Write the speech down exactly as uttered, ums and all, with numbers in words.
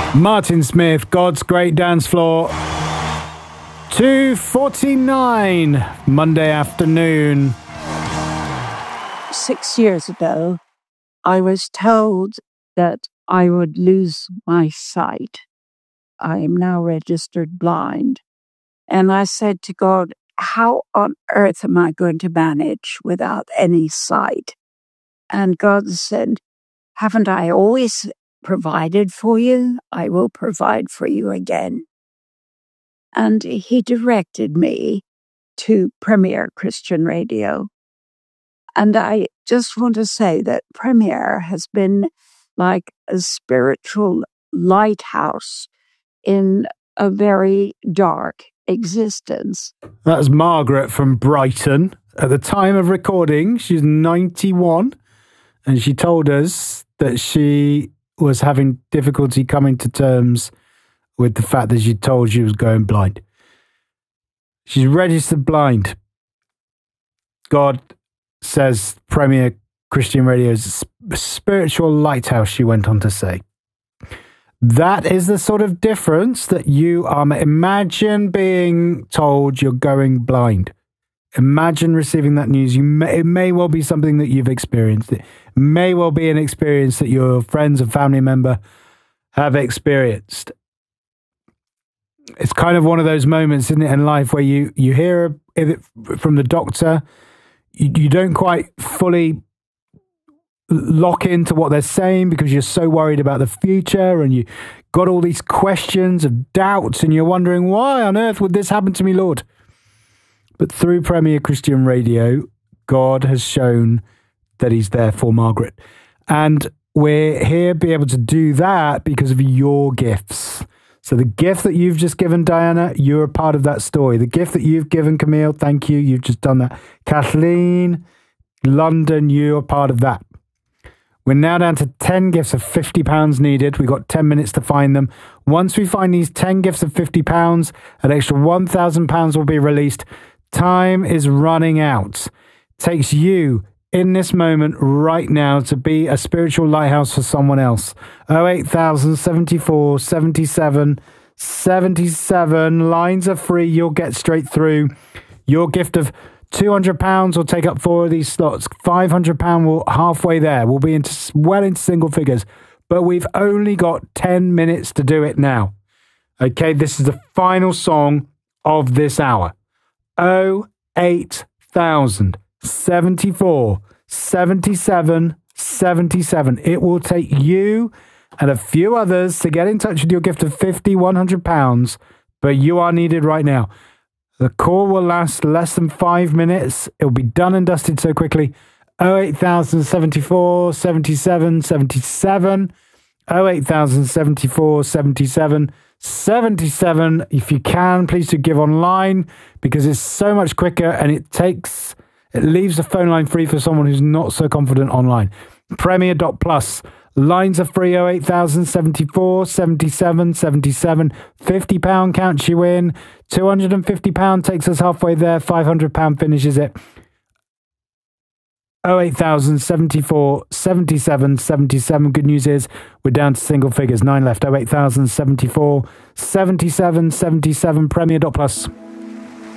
Martin Smith, God's Great Dance Floor. two forty-nine Monday afternoon. Six years ago, I was told that I would lose my sight. I am now registered blind. And I said to God, how on earth am I going to manage without any sight? And God said, haven't I always provided for you? I will provide for you again. And he directed me to Premier Christian Radio. And I just want to say that Premier has been like a spiritual lighthouse in a very dark existence. That's Margaret from Brighton. At the time of recording, she's ninety-one, and she told us that she was having difficulty coming to terms with the fact that she told she was going blind. She's registered blind. God says Premier Christian Radio's spiritual lighthouse, she went on to say. That is the sort of difference that you are. Imagine being told you're going blind. Imagine receiving that news. You may, it may well be something that you've experienced. It may well be an experience that your friends and family member have experienced. It's kind of one of those moments, isn't it, in life where you, you hear it from the doctor. You, you don't quite fully lock into what they're saying because you're so worried about the future, and you got all these questions of doubts, and you're wondering, why on earth would this happen to me, Lord? But through Premier Christian Radio, God has shown that he's there for Margaret. And we're here to be able to do that because of your gifts. So the gift that you've just given, Diana, you're a part of that story. The gift that you've given, Camille, thank you, you've just done that. Kathleen, London, you're a part of that. We're now down to ten gifts of fifty pounds needed. We've got ten minutes to find them. Once we find these ten gifts of fifty pounds, an extra one thousand pounds will be released. Time is running out. It takes you in this moment right now to be a spiritual lighthouse for someone else. oh eight thousand, seventy-four, seventy-seven, seventy-seven. Lines are free. You'll get straight through. Your gift of two hundred pounds will take up four of these slots. five hundred pounds will halfway there. We'll be into well into single figures. But we've only got ten minutes to do it now. Okay, this is the final song of this hour. oh eight thousand, seventy-four, seventy-seven, seventy-seven. It will take you and a few others to get in touch with your gift of fifty, one hundred pounds, but you are needed right now. The call will last less than five minutes. It'll be done and dusted so quickly. oh eight thousand, seventy-four, seventy-seven, seventy-seven. oh eight thousand, seventy-four, seventy-seven, seventy-seven. If you can, please do give online because it's so much quicker, and it takes, it leaves the phone line free for someone who's not so confident online. Premier dot plus. Lines are free. oh eight thousand, seventy-four, seventy-seven, seventy-seven. fifty pounds counts you in. two hundred fifty pounds takes us halfway there. five hundred pounds finishes it. oh eight thousand, seventy-four, seventy-seven, seventy-seven. Good news is we're down to single figures. Nine left. oh eight thousand, seventy-four, seventy-seven, seventy-seven. Premier dot plus.